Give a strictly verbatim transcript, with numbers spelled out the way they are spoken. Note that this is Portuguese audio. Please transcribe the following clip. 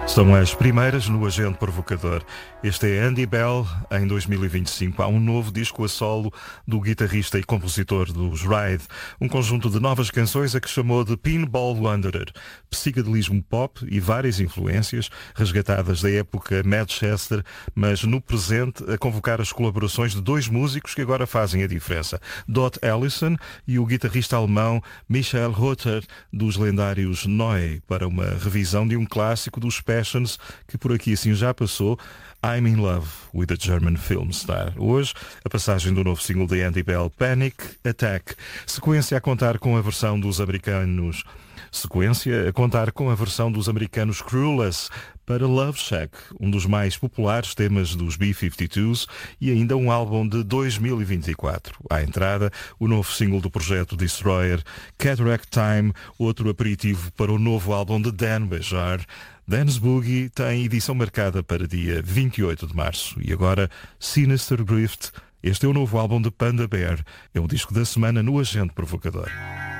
São as primeiras no Agente Provocador. Este é Andy Bell. Em dois mil e vinte e cinco há um novo disco a solo do guitarrista e compositor dos Ride. Um conjunto de novas canções a que chamou de Pinball Wanderer. Psicadelismo pop e várias influências resgatadas da época Manchester, mas no presente a convocar as colaborações de dois músicos que agora fazem a diferença. Dot Ellison e o guitarrista alemão Michael Rother, dos lendários Neu, para uma revisão de um clássico dos Passions, que por aqui assim já passou, I'm in Love with a German Film Star. Hoje, a passagem do novo single de Andy Bell, Panic Attack. Sequência a contar com a versão dos americanos... Sequência a contar com a versão dos americanos Clueless para Love Shack, um dos mais populares temas dos B cinquenta e dois, e ainda um álbum de dois mil e vinte e quatro. À entrada, o novo single do projeto Destroyer, Cataract Time, outro aperitivo para o novo álbum de Dan Bejar. Dance Boogie tem edição marcada para dia vinte e oito de março. E agora, Sinister Drift. Este é o novo álbum de Panda Bear. É o disco da semana no Agente Provocador.